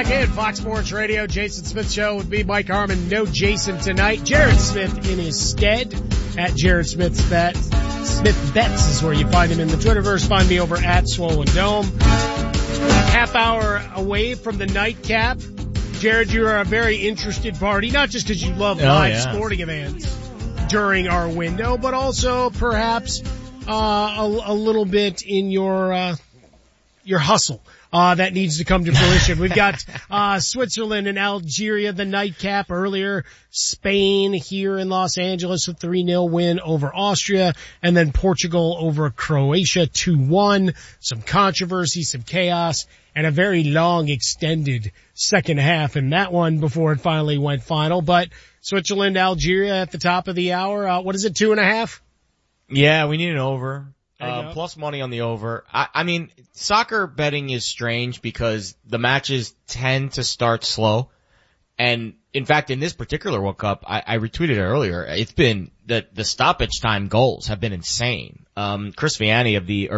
back in Fox Sports Radio, Jason Smith Show with me, Mike Harmon. No Jason tonight. Jared Smith in his stead at Jared Smith Bets. Smith Bets is where you find him in the Twitterverse. Find me over at Swollen Dome. Half hour away from the nightcap. Jared, you are a very interested party, not just because you love live sporting events during our window, but also perhaps a little bit in your hustle. That needs to come to fruition. We've got, Switzerland and Algeria, the nightcap earlier. Spain here in Los Angeles, a 3-0 win over Austria. And then Portugal over Croatia, 2-1. Some controversy, some chaos, and a very long extended second half in that one before it finally went final. But Switzerland, Algeria at the top of the hour. What is it, 2.5? Yeah, we need an over. Plus money on the over. I mean, soccer betting is strange because the matches tend to start slow. And in fact, in this particular World Cup, I retweeted it earlier. It's been the stoppage time goals have been insane. Chris Vannini,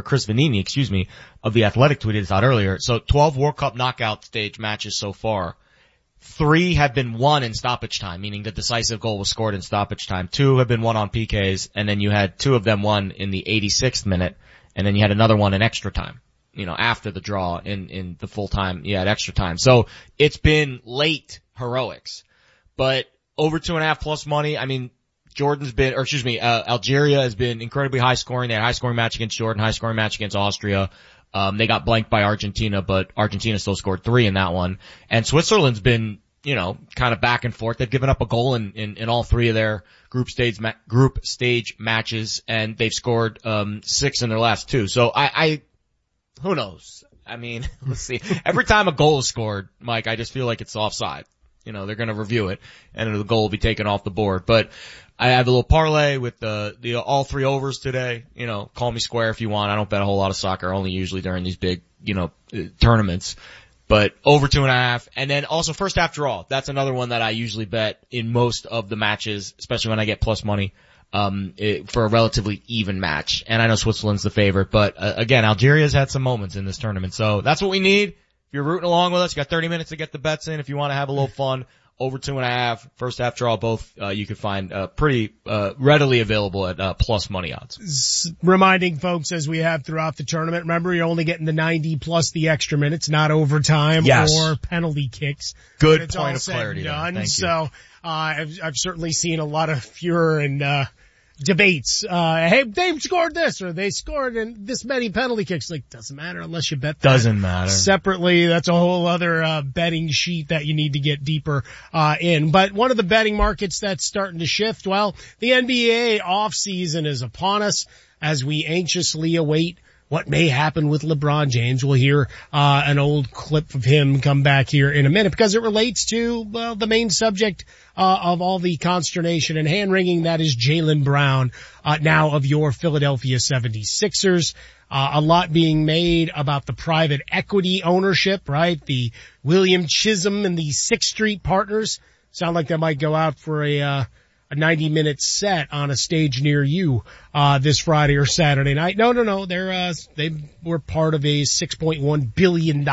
of The Athletic tweeted this out earlier. So 12 World Cup knockout stage matches so far. 3 have been won in stoppage time, meaning the decisive goal was scored in stoppage time. 2 have been won on PKs, and then you had 2 of them won in the 86th minute, and then you had another one in extra time. After the draw in the full time, you had extra time. So it's been late heroics. But over 2.5 plus money, I mean, Algeria has been incredibly high scoring. They had a high scoring match against Jordan, high scoring match against Austria. They got blanked by Argentina, but Argentina still scored 3 in that one. And Switzerland's been, kind of back and forth. They've given up a goal in all 3 of their group stage matches, and they've scored 6 in their last 2. So who knows? I mean, let's see. Every time a goal is scored, Mike, I just feel like it's offside. They're gonna review it, and the goal will be taken off the board. But I have a little parlay with the all 3 overs today. Call me square if you want. I don't bet a whole lot of soccer, only usually during these big, tournaments. But over 2.5. And then also first half draw. That's another one that I usually bet in most of the matches, especially when I get plus money, for a relatively even match. And I know Switzerland's the favorite, but again, Algeria's had some moments in this tournament. So that's what we need. If you're rooting along with us, you got 30 minutes to get the bets in. If you want to have a little fun, over 2.5, first half draw, both, you can find, pretty, readily available at, plus money odds. Reminding folks as we have throughout the tournament, remember you're only getting the 90 plus the extra minutes, not overtime or penalty kicks. Good point of clarity. Done. Thank you. So, I've certainly seen a lot of furor and, debates. Hey, they scored this or they scored in this many penalty kicks. Like, doesn't matter unless you bet that. Doesn't matter. Separately, that's a whole other, betting sheet that you need to get deeper, in. But one of the betting markets that's starting to shift, well, the NBA off season is upon us as we anxiously await what may happen with LeBron James. We'll hear, an old clip of him come back here in a minute because it relates to, well, the main subject, of all the consternation and hand-wringing that is Jaylen Brown, now of your Philadelphia 76ers. A lot being made about the private equity ownership, right? The William Chisholm and the Sixth Street partners sound like they might go out for a 90-minute set on a stage near you, this Friday or Saturday night. No. They were part of a $6.1 billion,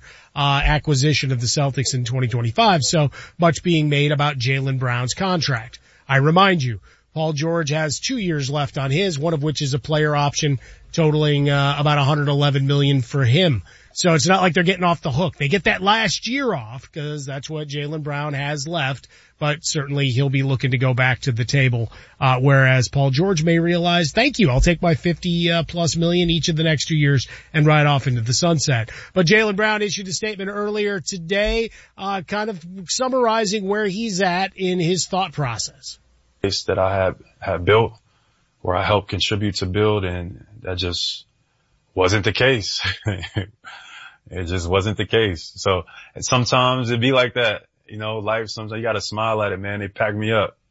acquisition of the Celtics in 2025. So much being made about Jaylen Brown's contract. I remind you, Paul George has 2 years left on his, one of which is a player option totaling, about $111 million for him. So it's not like they're getting off the hook. They get that last year off because that's what Jaylen Brown has left, but certainly he'll be looking to go back to the table, whereas Paul George may realize, thank you, I'll take my 50 plus million each of the next 2 years and ride off into the sunset. But Jaylen Brown issued a statement earlier today, kind of summarizing where he's at in his thought process. That I have built, where I helped contribute to build, and that just wasn't the case. It just wasn't the case. So sometimes it'd be like that, life, sometimes you gotta smile at it, man. They packed me up.